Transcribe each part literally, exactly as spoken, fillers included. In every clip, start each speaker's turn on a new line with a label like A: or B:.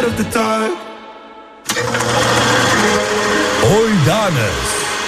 A: of the dark.
B: Oj danes,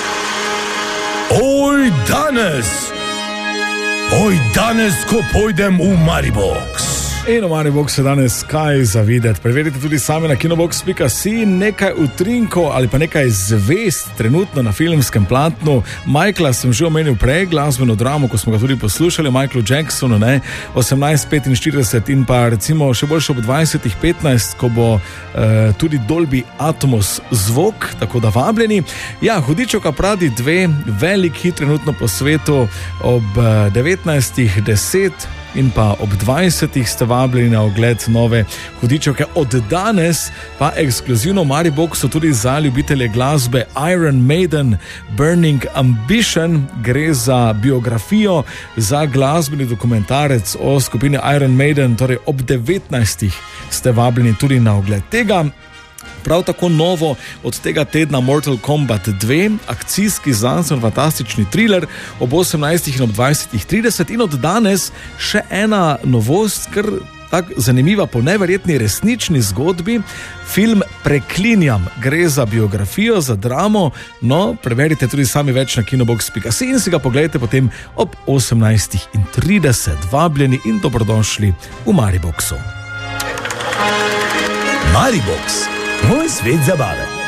B: oj danes, oj danes, ko pojdem v Maribox.
C: In v Maribox se danes kaj zavideti. Preverite tudi sami na kinobox pika si nekaj utrinkov ali pa nekaj zvest trenutno na filmskem platnu. Michaela sem že omenil prej, glasbeno dramo, ko smo ga tudi poslušali, Michaelu Jacksonu, ne, osemnajst petinštirideset in pa recimo še boljše ob dvajset petnajst, ko bo eh, tudi Dolby Atmos zvok, tako da vabljeni. Ja, Hudičevka Pradi dve, velik hit trenutno po svetu, ob devetnajst deset in pa ob dvajsetih ste vabljeni na ogled nove Hudičevke. Od danes pa ekskluzivno Mariboxu tudi za ljubitelje glasbe Iron Maiden Burning Ambition. Gre za biografijo, za glasbeni dokumentarec o skupini Iron Maiden, torej ob devetnajstih ste vabljeni tudi na ogled tega. Prav tako novo od tega tedna Mortal Kombat dva, akcijski znanstveno fantastični thriller ob osemnajstih in ob dvajsetih trideset, in od danes še ena novost, kar tako zanimiva po neverjetni resnični zgodbi, film Preklinjam. Gre za biografijo, za dramo, no, preverite tudi sami več na kinobox pika si in si ga pogledajte potem ob osemnajstih trideset. Vabljeni in dobrodošli v Mariboxu.
B: Maribox, moj svet zabave.